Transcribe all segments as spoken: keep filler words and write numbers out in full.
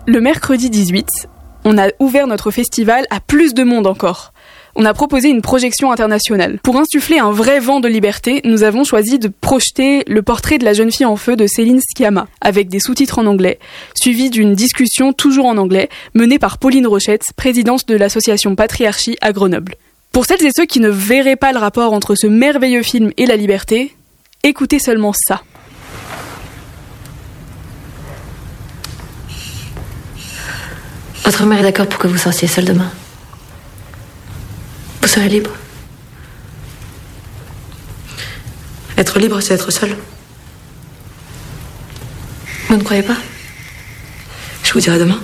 Le mercredi dix-huit, on a ouvert notre festival à plus de monde encore. On a proposé une projection internationale. Pour insuffler un vrai vent de liberté, nous avons choisi de projeter le portrait de la jeune fille en feu de Céline Sciamma, avec des sous-titres en anglais, suivi d'une discussion toujours en anglais, menée par Pauline Rochette, présidente de l'association Patriarchie à Grenoble. Pour celles et ceux qui ne verraient pas le rapport entre ce merveilleux film et la liberté, écoutez seulement ça. Votre mère est d'accord pour que vous sortiez seule demain. Vous serez libre. Être libre, c'est être seule. Vous ne croyez pas ? Je vous dirai demain.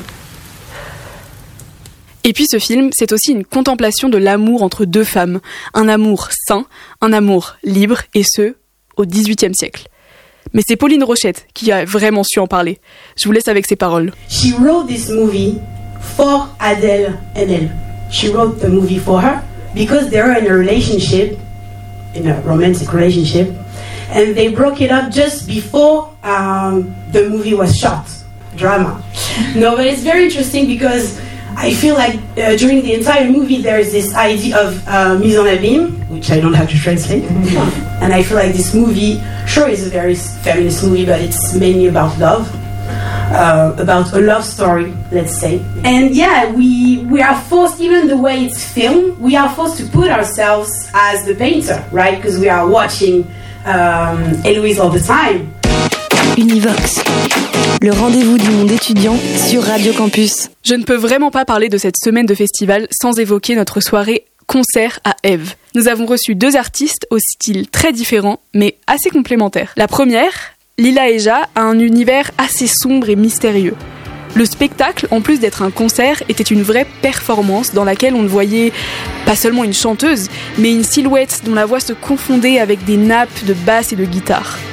Et puis ce film, c'est aussi une contemplation de l'amour entre deux femmes. Un amour sain, un amour libre, et ce, au dix-huitième siècle. Mais c'est Pauline Rochette qui a vraiment su en parler. Je vous laisse avec ses paroles. She wrote this movie for Adèle Haenel. She wrote the movie for her because they were in a relationship, in a romantic relationship, and they broke it up just before um, the movie was shot. Drama. No, but it's very interesting because I feel like uh, during the entire movie there is this idea of uh, mise en abîme, which I don't have to translate. And I feel like this movie, sure, is a very feminist movie, but it's mainly about love, uh, about a love story, let's say. And yeah, we we are forced, even the way it's filmed, we are forced to put ourselves as the painter, right? Because we are watching um, Héloïse all the time. Univox, le rendez-vous du monde étudiant sur Radio Campus. Je ne peux vraiment pas parler de cette semaine de festival sans évoquer notre soirée concert à Ève. Nous avons reçu deux artistes au style très différent, mais assez complémentaires. La première, Lila Eja, a un univers assez sombre et mystérieux. Le spectacle, en plus d'être un concert, était une vraie performance dans laquelle on ne voyait pas seulement une chanteuse, mais une silhouette dont la voix se confondait avec des nappes de basse et de guitare.